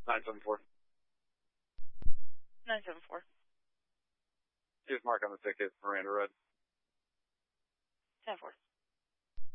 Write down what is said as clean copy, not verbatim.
974. 974. Just mark on the ticket, Miranda Red. 10-4.